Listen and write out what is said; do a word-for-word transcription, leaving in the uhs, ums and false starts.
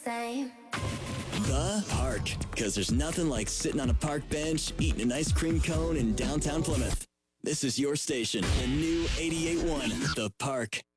Same. The Park, because there's nothing like sitting on a park bench, eating an ice cream cone in downtown Plymouth. This is your station, the new eighty-eight point one, The Park.